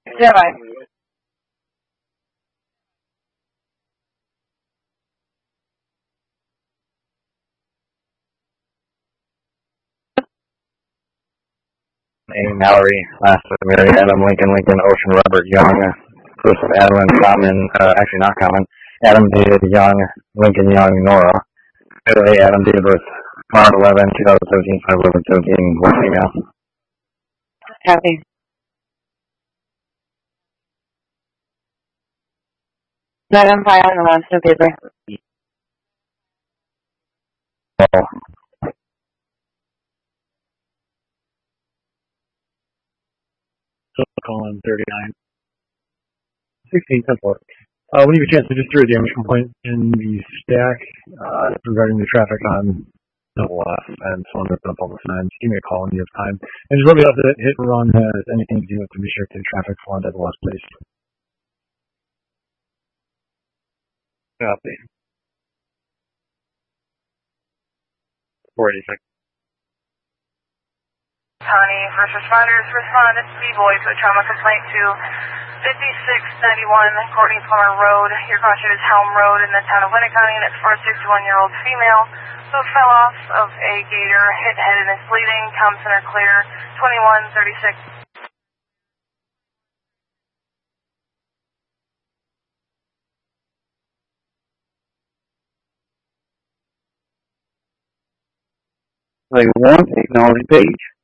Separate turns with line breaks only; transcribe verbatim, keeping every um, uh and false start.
Stand by.
A. Mallory, last of Mary, Adam, Lincoln, Lincoln, Ocean, Robert, Young, Joseph, Adeline, Common, uh, actually not Common, Adam, David, Young, Lincoln, Young, Nora, Billy, Adam, date of birth, March eleventh, twenty seventeen, five eleven seventeen, one female.
Copy. Not on file in the last no paper.
Oh. So column thirty-nine. sixteen, ten four. Uh, when you have a chance to just throw a damage complaint in the stack uh, regarding the traffic on double F and so on with the public signs, give me a call when you have time. And just let me know if that hit and run has anything to do with the restricted traffic flow on double F, please. Copy. four eighty-six.
Connie, first responders, respond to B-Boy to a trauma complaint to fifty-six ninety-one Courtney Plummer Road. Your caution is Helm Road in the town of Winneconne, and it's for a sixty-one-year-old female who fell off of a gator, hit head and is bleeding. Comm center clear, twenty-one thirty-six.
They want acknowledge page.